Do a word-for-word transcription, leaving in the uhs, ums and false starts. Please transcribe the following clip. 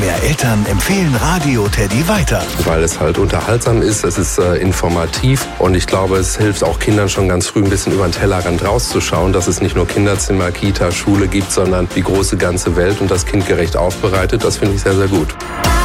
mehr Eltern empfehlen Radio Teddy weiter. Weil es halt unterhaltsam ist, es ist äh, informativ und ich glaube, es hilft auch Kindern schon ganz früh ein bisschen über den Tellerrand rauszuschauen, dass es nicht nur Kinderzimmer, Kita, Schule gibt, sondern die große ganze Welt und das kindgerecht aufbereitet. Das finde ich sehr, sehr gut.